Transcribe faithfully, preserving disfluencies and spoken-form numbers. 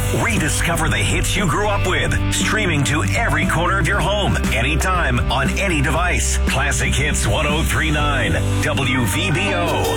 Rediscover the hits you grew up with, streaming to every corner of your home, anytime, on any device. Classic Hits ten thirty-nine, W V B O.